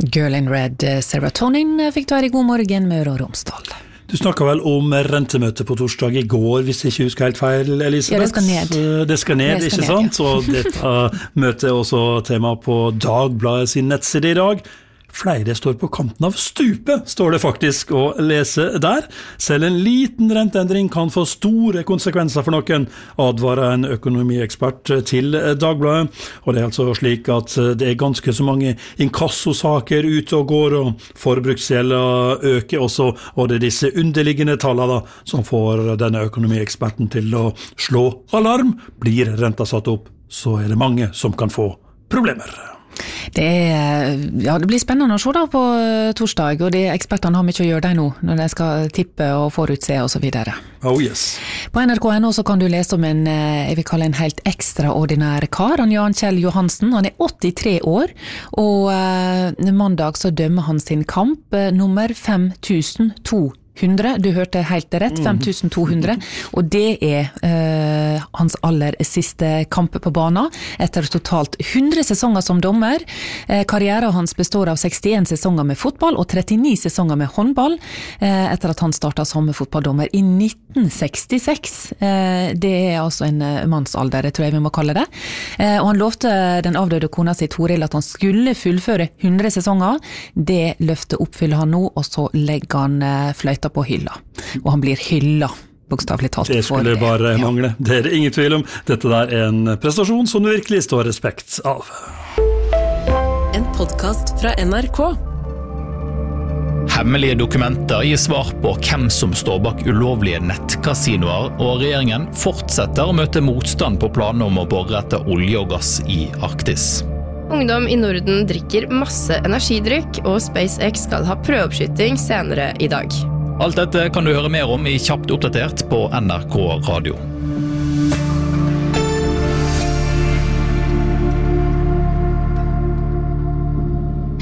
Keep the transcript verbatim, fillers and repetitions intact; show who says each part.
Speaker 1: Girl in Red, Serotonin fikk du her I God morgen Møre og Romsdal.
Speaker 2: Du snakket vel om rentemøte på torsdag I går, hvis jeg ikke husker helt feil, Elisabeth?
Speaker 1: Ja, det skal ned.
Speaker 2: Det skal ned,
Speaker 1: det skal
Speaker 2: ikke
Speaker 1: ned,
Speaker 2: sant? Ja. Og dette møtet er også tema på Dagbladet sin nettside I dag. Flere står på kanten av stupet, står det faktisk å lese der. Selv en liten renteendring kan få store konsekvenser for noen, advarer en økonomiekspert til Dagbladet. Og det er altså slik at det er ganske så mange inkassosaker ute og går, og forbruksgjelda øker også, og det er disse underliggende tallene da, som får denne økonomieksperten til å slå alarm. Blir renta satt opp, så er det mange som kan få problemer.
Speaker 1: Det, er, ja, det blir spennende å se da på torsdag, og de ekspertene har mye å gjøre der nå, når de skal tippe og forutse og så videre.
Speaker 2: Oh yes.
Speaker 1: På N R K N O så kan du lese om en, jeg vil kalle en helt ekstraordinær kar, han Jan Kjell Johansen. Han er åttitre år, og uh, mandag så dømmer han sin kamp, uh, nummer fem tusen to hundre. Du hørte helt rett, fem tusen to hundre, og det er uh, hans aller siste kamp på banen, etter totalt hundre sesonger som dommer. Uh, karrieren hans består av sekstien sesonger med fotball og trettini sesonger med håndball, uh, etter at han startet som fotballdommer I nitten sekstiseks. Uh, det er altså en uh, mannsalder, tror jeg vi må kalle det. Uh, og han lovte den avdøde kona si Toril at han skulle fullføre hundre sesonger. Det løftet oppfyller han nå, og så legger han uh, fløyta på hylla, og han blir hylla bokstavlig talt.
Speaker 2: Det skulle
Speaker 1: for,
Speaker 2: bare
Speaker 1: ja.
Speaker 2: mangle, det er det ingen tvil om. Dette der er en prestasjon som det virkelig står respekt av.
Speaker 3: En podcast fra N R K.
Speaker 4: Hemmelige dokumenter gir svar på hvem som står bak ulovlige nettkasinoer, og regjeringen fortsetter å møte motstand på planer om å bore etter olje og gass I Arktis.
Speaker 5: Ungdom I Norden drikker masse energidrykk, og SpaceX skal ha prøveoppskyting senere I dag.
Speaker 4: Alt dette kan du høre mer om I Kjapt oppdatert på N R K Radio.